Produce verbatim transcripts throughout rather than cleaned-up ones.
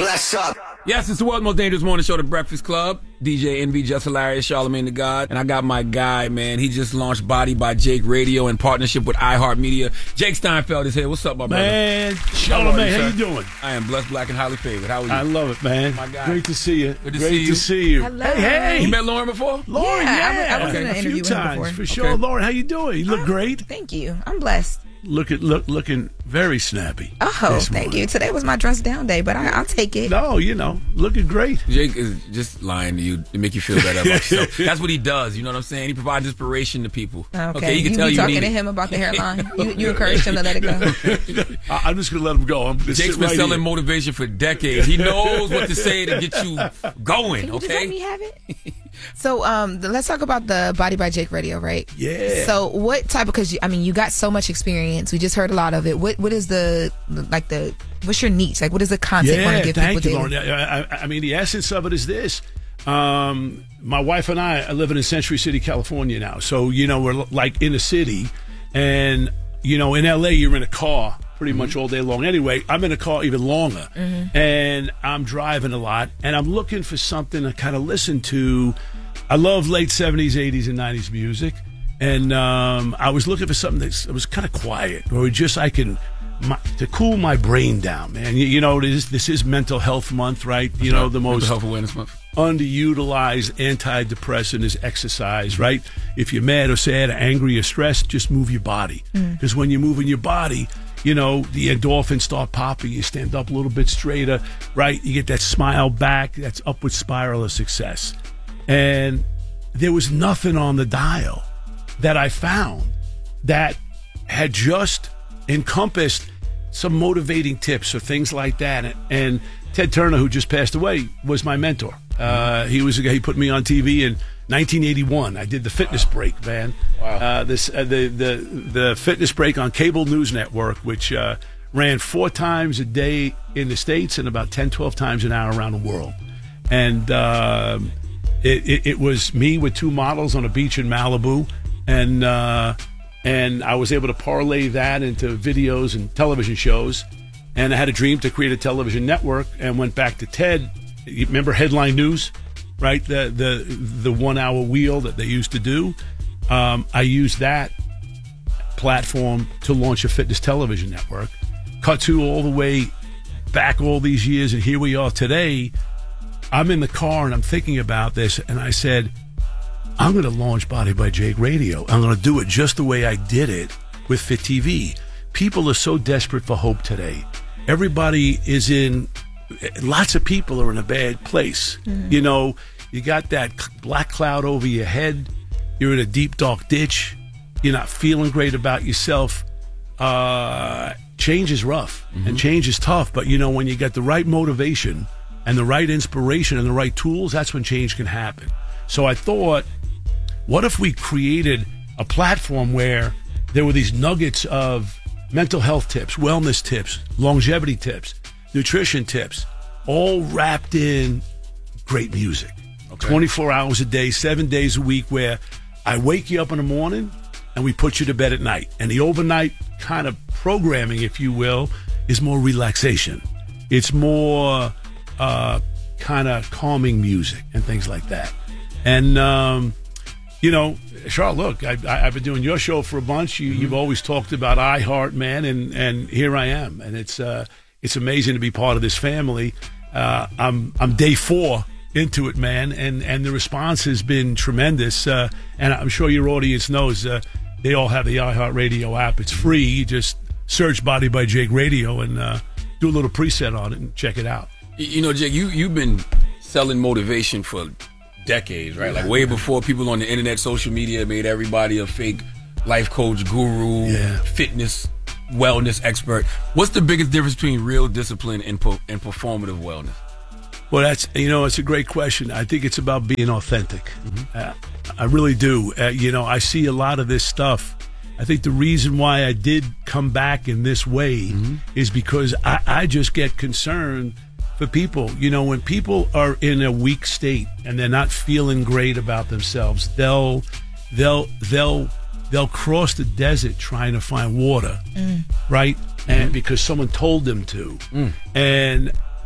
Bless up. Yes, it's the world's most dangerous morning show, The Breakfast Club. D J Envy, Just Hilarious, Charlamagne the God. And I got my guy, man. He just launched Body by Jake Radio in partnership with iHeartMedia. Jake Steinfeld is here. What's up, my brother? Man, Charlamagne, how you doing? I am blessed, black, and highly favored. How are you? I love it, man. My guy. Great to see you. Good to Great see you. to see you. Hello. Hey, hey. You met Lauren before? Lauren, Yeah, yeah. I was- I was in an a few interview with her times, before. for sure. Okay. Lauren, how you doing? You look great. Thank you. I'm blessed. Look at look looking very snappy. Oh, this thank morning. you. Today was my dress down day, but I, I'll take it. No, you know, looking great. Jake is just lying to you to make you feel better about yourself. That's what he does. You know what I'm saying? He provides inspiration to people. Okay, he can you tell be you talking need to it. him about the hairline. You, you encouraged him to let it go. I, I'm just gonna let him go. I'm gonna Jake's sit been right selling here. motivation for decades. He knows what to say to get you going, Can you just let okay? me have it? So, um, let's talk about the Body by Jake Radio, right? Yeah. So, what type of? Because I mean, you got so much experience. We just heard a lot of it. What What is the like the? What's your niche? Like, what is the content you want Yeah, to give thank people you, daily? Lauren. I, I, I mean, the essence of it is this. Um, my wife and I are living in Century City, California now. So, you know, we're like in a city. And, you know, in L A, you're in a car pretty much all day long. Anyway, I'm in a car even longer. And I'm driving a lot. And I'm looking for something to kind of listen to. I love late seventies, eighties, and nineties music. And um, I was looking for something that was kind of quiet or just I can... My, to cool my brain down, man. You, you know, this, this is Mental Health Month, right? You know, the Mental most Health Awareness Month. underutilized antidepressant is exercise, right? If you're mad or sad or angry or stressed, just move your body. Because when you're moving your body, you know, the endorphins start popping. You stand up a little bit straighter, right? You get that smile back. That's upward spiral of success. And there was nothing on the dial that I found that had just encompassed some motivating tips or things like that. And, and Ted Turner, who just passed away, was my mentor. Uh, he was a guy, he put me on T V in nineteen eighty-one. I did the Fitness Break, man. Wow. Uh, this uh, the the the Fitness Break on Cable News Network, which uh, ran four times a day in the States and about ten, twelve times an hour around the world. And um, it, it, it was me with two models on a beach in Malibu, and uh, and I was able to parlay that into videos and television shows. And I had a dream to create a television network, and went back to Ted. You remember Headline News, right? The the the one hour wheel that they used to do. Um, I used that platform to launch a fitness television network. Cut to all the way back all these years, and here we are today. I'm in the car and I'm thinking about this, and I said, I'm going to launch Body by Jake Radio. I'm going to do it just the way I did it with Fit T V. People are so desperate for hope today. Everybody is in, lots of people are in a bad place. Mm-hmm. You know, you got that black cloud over your head. You're in a deep, dark ditch. You're not feeling great about yourself. Uh, change is rough, mm-hmm. and change is tough. But, you know, when you get the right motivation and the right inspiration and the right tools, that's when change can happen. So I thought, what if we created a platform where there were these nuggets of mental health tips, wellness tips, longevity tips, nutrition tips, all wrapped in great music. Okay. twenty-four hours a day, seven days a week, where I wake you up in the morning and we put you to bed at night. And the overnight kind of programming, if you will, is more relaxation. It's more uh, kind of calming music and things like that. And, um, you know, Charles, look, I, I, I've been doing your show for a bunch. You, mm-hmm. You've always talked about iHeart, man, and, and here I am. And it's uh, it's amazing to be part of this family. Uh, I'm I'm day four into it, man, and, and the response has been tremendous. Uh, and I'm sure your audience knows uh, they all have the iHeart Radio app. It's free. You just search Body by Jake Radio and uh, do a little preset on it and check it out. You know, Jake, you, you've been selling motivation for decades, right? Like way before people on the internet, social media made everybody a fake life coach, guru, yeah. fitness, wellness expert. What's the biggest difference between real discipline and, po- and performative wellness? Well, that's, you know, it's a great question. I think it's about being authentic. Mm-hmm. Uh, I really do. Uh, you know, I see a lot of this stuff. I think the reason why I did come back in this way mm-hmm. is because I, I just get concerned for people. You know, when people are in a weak state and they're not feeling great about themselves, they'll they'll they'll they'll cross the desert trying to find water, mm. right? Mm-hmm. And because someone told them to. Mm. And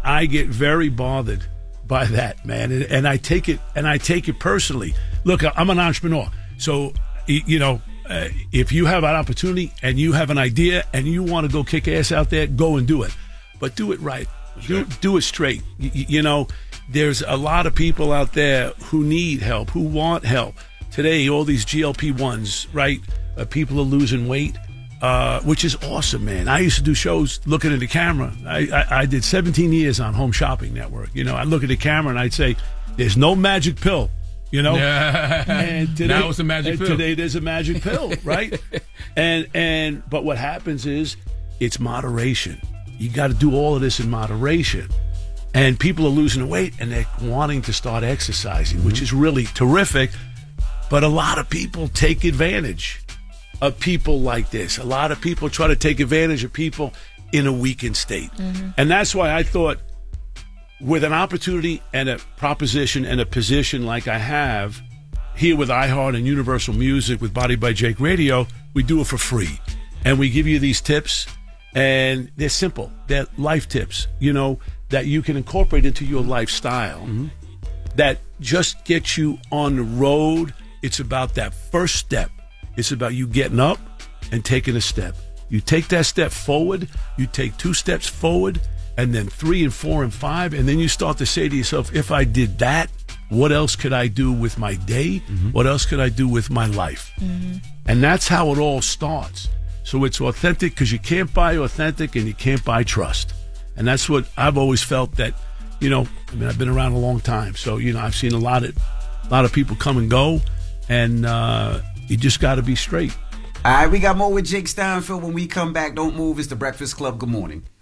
I get very bothered by that, man, and, and I take it and I take it personally. Look, I'm an entrepreneur, so you know, uh, if you have an opportunity and you have an idea and you want to go kick ass out there, go and do it, but do it right. Do, do it straight. You, you know, there's a lot of people out there who need help, who want help. Today, all these G L P ones, right? Uh, people are losing weight, uh, which is awesome, man. I used to do shows looking at the camera. I, I, I did seventeen years on Home Shopping Network. You know, I'd look at the camera and I'd say, there's no magic pill, you know? Yeah. And today, now it's a magic pill. Today, there's a magic pill, right? and and But what happens is it's moderation. You got to do all of this in moderation. And people are losing weight and they're wanting to start exercising, mm-hmm. which is really terrific. But a lot of people take advantage of people like this. A lot of people try to take advantage of people in a weakened state. Mm-hmm. And that's why I thought with an opportunity and a proposition and a position like I have here with iHeart and Universal Music with Body by Jake Radio, we do it for free. And we give you these tips. And they're simple. They're life tips, you know, that you can incorporate into your lifestyle mm-hmm. that just get you on the road. It's about that first step. It's about you getting up and taking a step. You take that step forward, you take two steps forward, and then three and four and five, and then you start to say to yourself, if I did that, what else could I do with my day? Mm-hmm. What else could I do with my life? Mm-hmm. And that's how it all starts. So it's authentic because you can't buy authentic and you can't buy trust. And that's what I've always felt that, you know, I mean, I've been around a long time. So, you know, I've seen a lot of, a lot of people come and go, and uh, you just got to be straight. All right, we got more with Jake Steinfeld when we come back. Don't move. It's the Breakfast Club. Good morning.